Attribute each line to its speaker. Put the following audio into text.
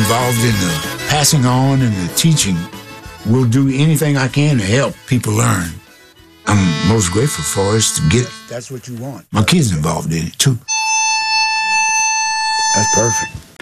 Speaker 1: involved in the passing on and the teaching, will do anything I can to help people learn. I'm most grateful for is to get
Speaker 2: That's what you want.
Speaker 1: my kids involved in it too.
Speaker 2: That's perfect.